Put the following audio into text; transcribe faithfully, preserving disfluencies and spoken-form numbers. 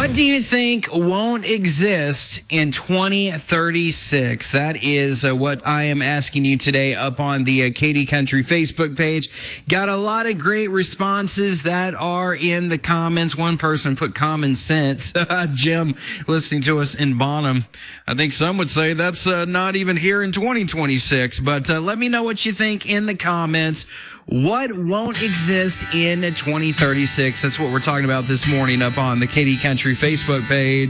What do you think won't exist in twenty thirty-six? That is uh, what I am asking you today up on the uh, Katy Country Facebook page. Got a lot of great responses that are in the comments. One person put common sense. Jim, listening to us in Bonham. I think some would say that's uh, not even here in twenty twenty-six. But uh, let me know what you think in the comments. What won't exist in twenty thirty-six? That's what we're talking about this morning up on the Katy Country Facebook page.